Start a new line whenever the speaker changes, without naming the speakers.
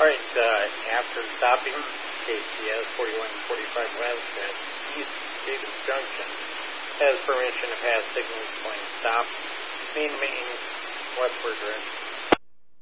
right, after stopping KCS 4145 West at East Davis Junction, has permission to pass signals when stop. Main westward direction.